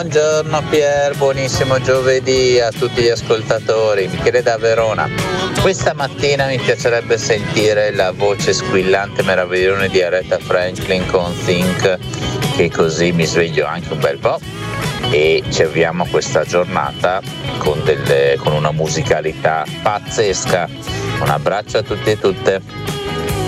Buongiorno Pier, buonissimo giovedì a tutti gli ascoltatori. Michele da Verona. Questa mattina mi piacerebbe sentire la voce squillante meravigliosa di Aretha Franklin con Think, che così mi sveglio anche un bel po'. E ci avviamo questa giornata con una musicalità pazzesca. Un abbraccio a tutti e tutte.